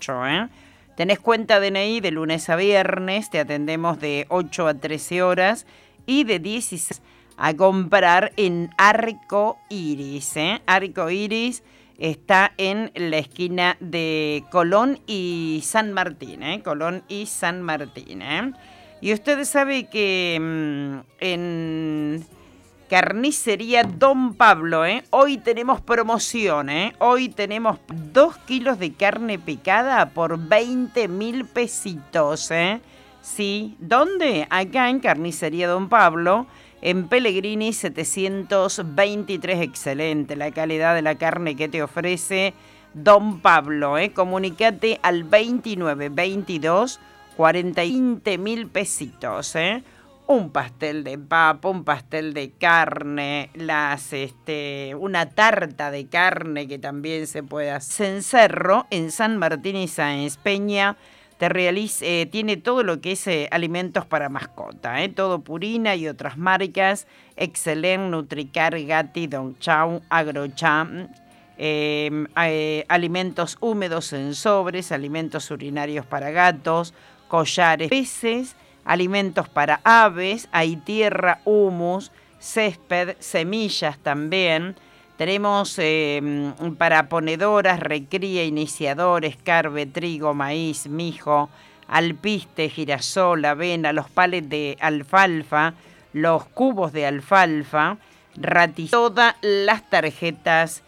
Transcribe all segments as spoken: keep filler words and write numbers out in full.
ocho, ¿eh? Tenés cuenta D N I de lunes a viernes, te atendemos de ocho a trece horas y de dieciséis a comprar en Arco Iris, ¿eh? Arco Iris está en la esquina de Colón y San Martín, ¿eh? Colón y San Martín, ¿eh? Y ustedes saben que mmm, en Carnicería Don Pablo, ¿eh? Hoy tenemos promoción, ¿eh? Hoy tenemos dos kilos de carne picada por veinte mil pesitos, ¿eh? Sí, ¿dónde? Acá en Carnicería Don Pablo, en Pellegrini setecientos veintitrés. Excelente la calidad de la carne que te ofrece Don Pablo, ¿eh? Comunicate al veintinueve veintidós cuarenta y veinte mil pesitos, ¿eh? Un pastel de papa, un pastel de carne, las, este, una tarta de carne que también se puede hacer. Cencerro, en San Martín y Sáenz Peña, te realiza, eh, tiene todo lo que es eh, alimentos para mascota, eh, todo Purina y otras marcas, Excelent, Nutricar, Gatti, Don Chau, Agrocham, eh, eh, alimentos húmedos en sobres, alimentos urinarios para gatos, collares, peces, alimentos para aves, hay tierra, humus, césped, semillas también. Tenemos eh, para ponedoras, recría, iniciadores, carbe, trigo, maíz, mijo, alpiste, girasol, avena, los palets de alfalfa, los cubos de alfalfa, rati, todas las tarjetas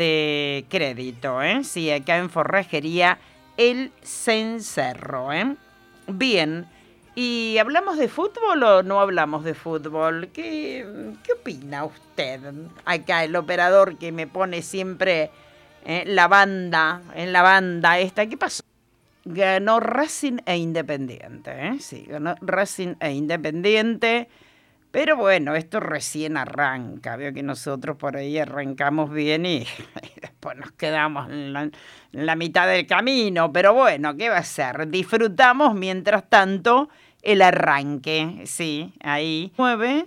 de crédito, ¿eh? Sí, acá en Forrajería El Cencerro, ¿eh? Bien. ¿Y hablamos de fútbol o no hablamos de fútbol? ¿Qué, qué opina usted? Acá el operador que me pone siempre eh, la banda, en la banda esta. ¿Qué pasó? Ganó Racing e Independiente, ¿eh? Sí, ganó Racing e Independiente. Pero bueno, esto recién arranca. Veo que nosotros por ahí arrancamos bien y, y después nos quedamos en la, en la mitad del camino. Pero bueno, ¿qué va a ser? Disfrutamos mientras tanto el arranque. Sí, ahí. Nueve.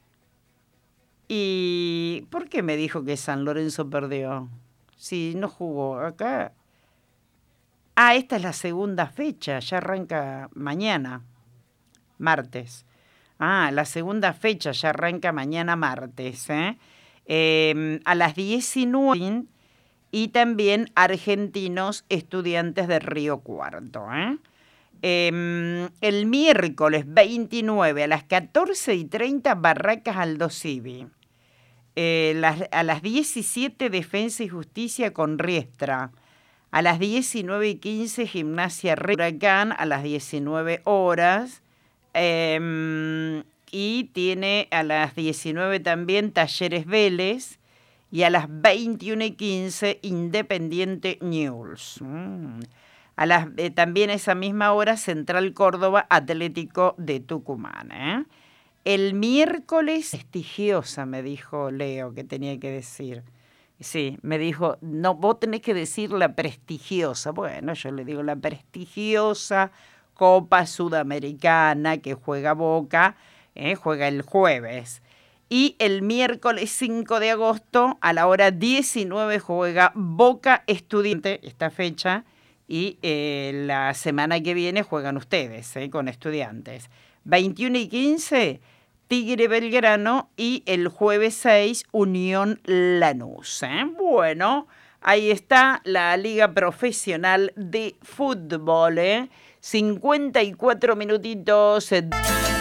¿Y por qué me dijo que San Lorenzo perdió? Sí, no jugó acá. Ah, esta es la segunda fecha. Ya arranca mañana, martes. Ah, la segunda fecha ya arranca mañana martes, ¿eh? Eh, a las diecinueve y también Argentinos Estudiantes de Río Cuarto, ¿eh? Eh, el miércoles veintinueve a las catorce y treinta Barracas Aldo Civi. Eh, las, a las diecisiete Defensa y Justicia con Riestra. A las diecinueve y quince Gimnasia Huracán a las diecinueve horas. Eh, y tiene a las diecinueve también Talleres Vélez y a las veintiuna y quince Independiente Newell's. Mm. A las, eh, también a esa misma hora Central Córdoba Atlético de Tucumán. ¿eh? El miércoles prestigiosa, me dijo Leo que tenía que decir. Sí, me dijo, no, vos tenés que decir la prestigiosa. Bueno, yo le digo la prestigiosa Copa Sudamericana que juega Boca, eh, juega el jueves. Y el miércoles cinco de agosto a la hora diecinueve juega Boca Estudiante, esta fecha, y eh, la semana que viene juegan ustedes eh, con Estudiantes. veintiuna y quince Tigre Belgrano y el jueves seis Unión Lanús. ¿eh? Bueno, ahí está la Liga Profesional de Fútbol, ¿eh? cincuenta y cuatro minutitos.